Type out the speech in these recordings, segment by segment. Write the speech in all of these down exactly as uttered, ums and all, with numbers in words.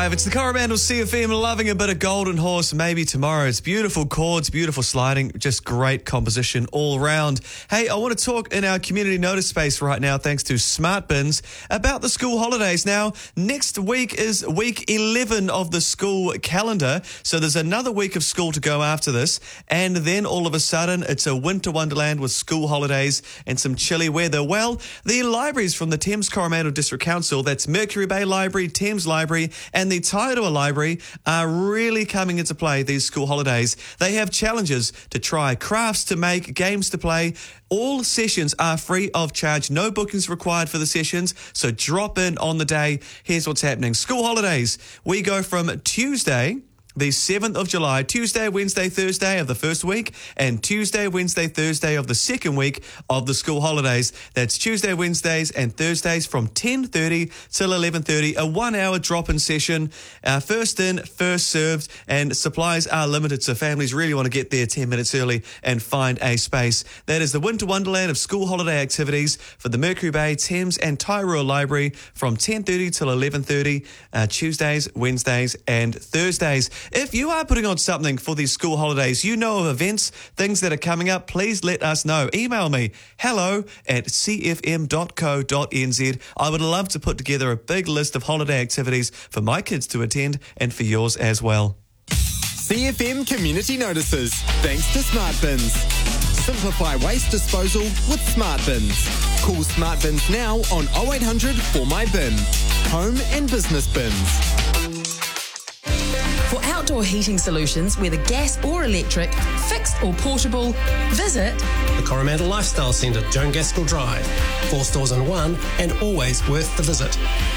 five. It's the Coromandel C F M, loving a bit of Golden Horse, maybe tomorrow. It's beautiful chords, beautiful sliding, just great composition all round. Hey, I want to talk in our community notice space right now, thanks to Smart Bins, about the school holidays. Now, next week is week eleven of the school calendar, so there's another week of school to go after this, and then all of a sudden, it's a winter wonderland with school holidays and some chilly weather. Well, the libraries from the Thames Coromandel District Council, that's Mercury Bay Library, Thames Library, and the Tairua Library, are really coming into play these school holidays. They have challenges to try, crafts to make, games to play. All sessions are free of charge. No bookings required for the sessions, so drop in on the day. Here's what's happening. School holidays. We go from Tuesday, the seventh of July, Tuesday, Wednesday, Thursday of the first week, and Tuesday, Wednesday, Thursday of the second week of the school holidays. That's Tuesday, Wednesdays, and Thursdays from ten thirty till eleven thirty, a one-hour drop-in session. Uh, first in, first served, and supplies are limited, so families really want to get there ten minutes early and find a space. That is the winter wonderland of school holiday activities for the Mercury Bay, Thames, and Tairua Library from ten thirty till eleven thirty, uh, Tuesdays, Wednesdays, and Thursdays. If you are putting on something for these school holidays, you know of events, things that are coming up, please let us know. Email me, hello at c f m dot co dot n z. I would love to put together a big list of holiday activities for my kids to attend and for yours as well. C F M Community Notices, thanks to Smart Bins. Simplify waste disposal with Smart Bins. Call Smart Bins now on oh eight hundred four my bin. Home and business bins. For outdoor heating solutions, whether gas or electric, fixed or portable, visit the Coromandel Lifestyle Centre, Joan Gaskell Drive. Four stores in one, and always worth the visit.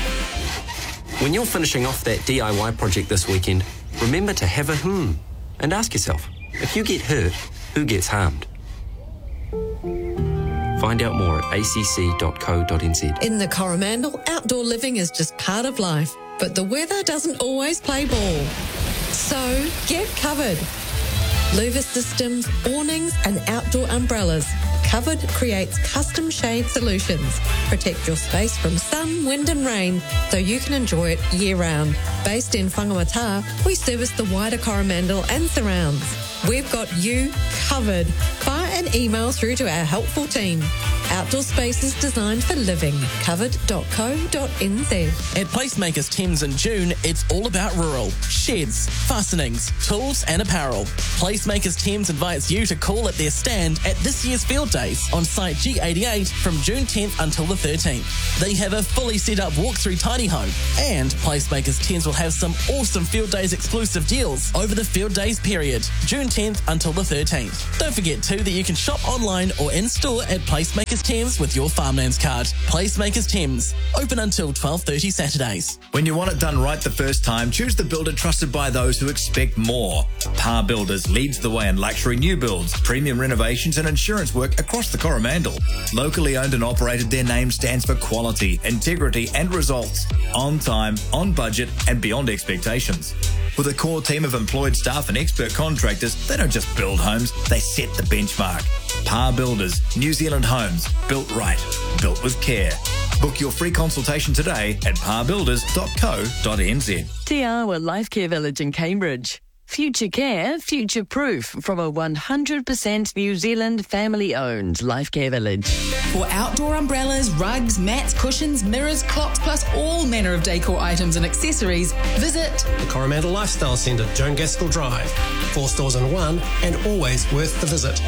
When you're finishing off that D I Y project this weekend, remember to have a hmm and ask yourself, if you get hurt, who gets harmed? Find out more at a c c dot co dot n z. In the Coromandel, outdoor living is just part of life, but the weather doesn't always play ball. So get covered. Louver systems, awnings and outdoor umbrellas. Covered creates custom shade solutions. Protect your space from sun, wind and rain so you can enjoy it year round. Based in Whangamata, we service the wider Coromandel and surrounds. We've got you covered. Fire an email through to our helpful team. Outdoor spaces designed for living. covered dot co dot n z. At Placemakers Thames in June, it's all about rural. Sheds, fastenings, tools and apparel. Placemakers Thames invites you to call at their stand at this year's Field Days on site G eighty-eight from June tenth until the thirteenth. They have a fully set up walk-through tiny home, and Placemakers Thames will have some awesome Field Days exclusive deals over the Field Days period, June tenth until the thirteenth. Don't forget too that you can shop online or in store at Placemakers Thames with your Farmlands card. Placemakers Thames, open until twelve thirty Saturdays. When you want it done right the first time, choose the builder trusted by those who expect more. Par Builders leads the way in luxury new builds, premium renovations and insurance work across the Coromandel. Locally owned and operated, their name stands for quality, integrity and results. On time, on budget and beyond expectations. With a core team of employed staff and expert contractors, they don't just build homes, they set the benchmark. Par Builders, New Zealand homes, built right, built with care. Book your free consultation today at par builders dot co dot n z. Te Awa Life Care Village in Cambridge. Future care, future proof from a one hundred percent New Zealand family-owned Life Care Village. For outdoor umbrellas, rugs, mats, cushions, mirrors, clocks, plus all manner of decor items and accessories, visit the Coromandel Lifestyle Centre, Joan Gaskell Drive. Four stores in one, and always worth the visit.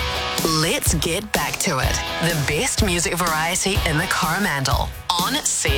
Let's get back to it. The best music variety in the Coromandel on C